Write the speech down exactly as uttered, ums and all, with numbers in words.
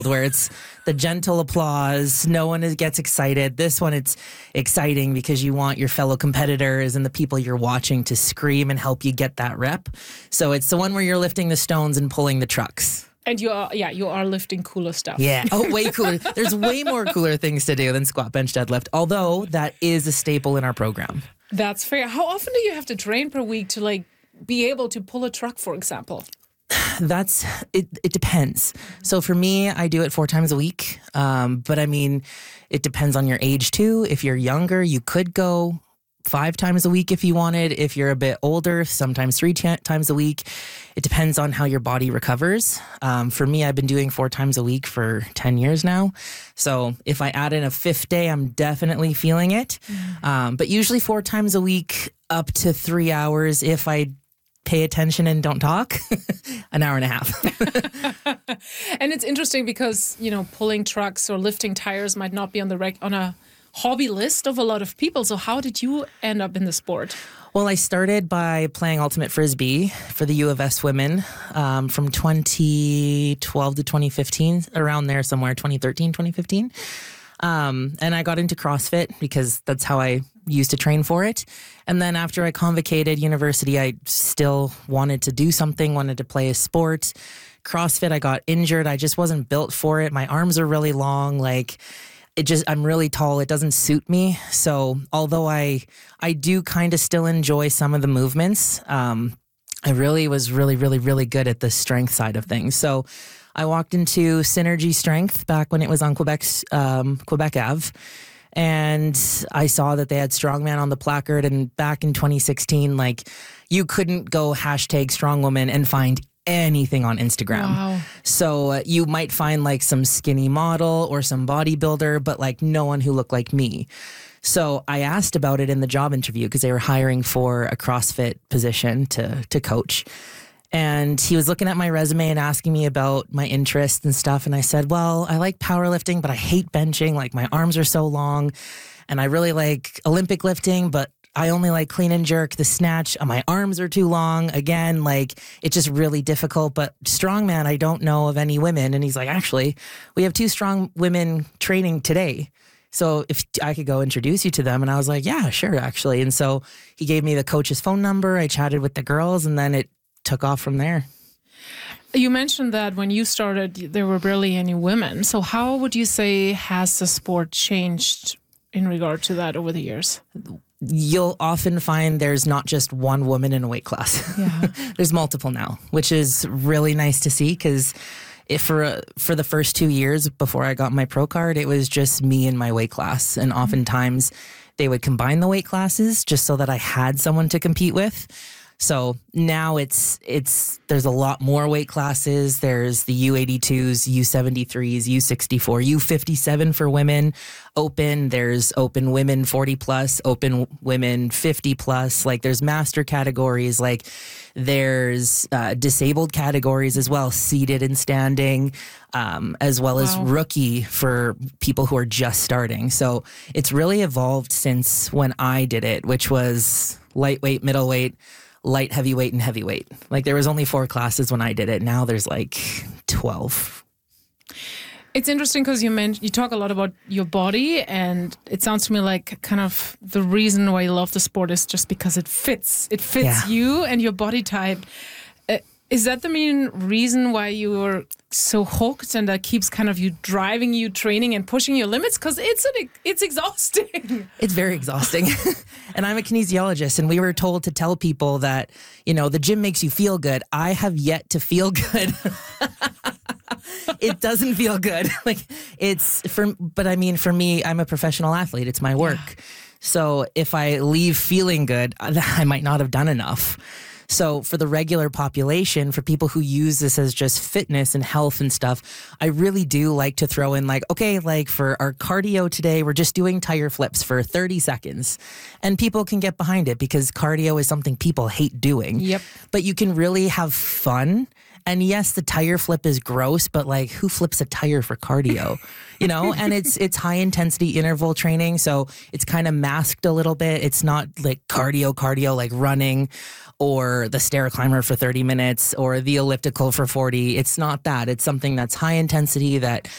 where it's the gentle applause. No one is, gets excited. This one, it's exciting because you want your fellow competitors and the people you're watching to scream and help you get that rep. So it's the one where you're lifting the stones and pulling the trucks. And you are, yeah, you are lifting cooler stuff. Yeah. Oh, way cooler. There's way more cooler things to do than squat, bench, deadlift, although that is a staple in our program. That's fair. How often do you have to train per week to like be able to pull a truck, for example? That's, it, it depends. So for me, I do it four times a week. Um, but I mean, it depends on your age too. If you're younger, you could go five times a week if you wanted. If you're a bit older, sometimes three t- times a week. It depends on how your body recovers. Um, for me, I've been doing four times a week for ten years now. So if I add in a fifth day, I'm definitely feeling it. Mm. Um, but usually four times a week, up to three hours if I pay attention and don't talk, an hour and a half. And it's interesting because, you know, pulling trucks or lifting tires might not be on the rec- on a hobby list of a lot of people. So how did you end up in the sport? Well, I started by playing Ultimate Frisbee for the U of S women um, from twenty twelve to twenty fifteen, around there somewhere, twenty thirteen, twenty fifteen. Um, and I got into CrossFit because that's how I used to train for it. And then after I convocated university, I still wanted to do something, wanted to play a sport. CrossFit, I got injured. I just wasn't built for it. My arms are really long. Like, it just, I'm really tall. It doesn't suit me. So although I, I do kind of still enjoy some of the movements, um, I really was really, really, really good at the strength side of things. So I walked into Synergy Strength back when it was on Quebec's, um, Quebec Ave. And I saw that they had Strongman on the placard. And back in twenty sixteen, like, you couldn't go hashtag strong woman and find anything on Instagram. Wow. So uh, you might find like some skinny model or some bodybuilder, but like no one who looked like me. So I asked about it in the job interview because they were hiring for a CrossFit position to to coach. And he was looking at my resume and asking me about my interests and stuff. And I said, well, I like powerlifting, but I hate benching. Like, my arms are so long. And I really like Olympic lifting, but I only like clean and jerk, the snatch. My arms are too long. Again, like, it's just really difficult. But strongman, I don't know of any women. And he's like, actually, we have two strong women training today. So if I could go introduce you to them. And I was like, yeah, sure, actually. And so he gave me the coach's phone number. I chatted with the girls, and then it took off from there. You mentioned that when you started, there were barely any women. So how would you say has the sport changed in regard to that over the years? You'll often find there's not just one woman in a weight class. Yeah. There's multiple now, which is really nice to see, because if for uh, for the first two years before I got my pro card, it was just me in my weight class. And oftentimes they would combine the weight classes just so that I had someone to compete with. So now it's, it's, there's a lot more weight classes. There's the U eighty-twos, U seventy-threes, U sixty-four, U fifty-seven for women open. There's open women forty plus, open women fifty plus. Like, there's master categories. Like, there's uh, disabled categories as well, seated and standing, um, as well as Wow. rookie for people who are just starting. So it's really evolved since when I did it, which was lightweight, middleweight, light, heavyweight, and heavyweight. Like, there was only four classes when I did it. Now there's like twelve. It's interesting because you mentioned, you talk a lot about your body, and it sounds to me like kind of the reason why you love the sport is just because it fits. It fits Yeah. you and your body type. Uh, is that the main reason why you're so hooked, and that keeps kind of you driving you, training and pushing your limits? Because it's an, it's exhausting. It's very exhausting. And I'm a kinesiologist, and we were told to tell people that, you know, the gym makes you feel good. I have yet to feel good. It doesn't feel good. Like, it's for, but I mean, for me, I'm a professional athlete. It's my work. Yeah. So if I leave feeling good, I might not have done enough. So for the regular population, for people who use this as just fitness and health and stuff, I really do like to throw in like, okay, like for our cardio today, we're just doing tire flips for thirty seconds. And people can get behind it because cardio is something people hate doing. Yep. But you can really have fun. And yes, the tire flip is gross, but like, who flips a tire for cardio? You know, and it's it's high intensity interval training, so it's kind of masked a little bit. It's not like cardio, cardio like running or the stair climber for thirty minutes or the elliptical for forty. It's not that. It's something that's high intensity that